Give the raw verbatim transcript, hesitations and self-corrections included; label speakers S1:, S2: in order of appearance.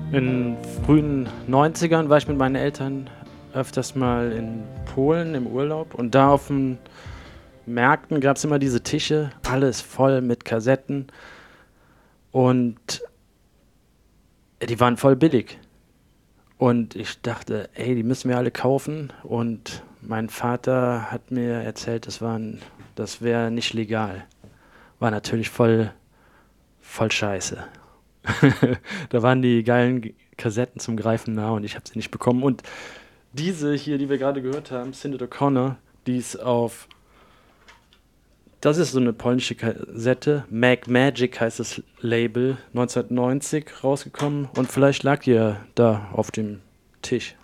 S1: In frühen Neunzigern war ich mit meinen Eltern öfters mal in Polen im Urlaub und da auf den Märkten gab es immer diese Tische, alles voll mit Kassetten und die waren voll billig. Und ich dachte, ey, die müssen wir alle kaufen. Und mein Vater hat mir erzählt, das waren, das wäre nicht legal. War natürlich voll, voll scheiße. Da waren die geilen Kassetten zum Greifen nah und ich habe sie nicht bekommen. Und diese hier, die wir gerade gehört haben, Sinead O'Connor, die ist auf, das ist so eine polnische Kassette, Mag Magic heißt das Label, neunzehnhundertneunzig rausgekommen und vielleicht lag die ja da auf dem Tisch.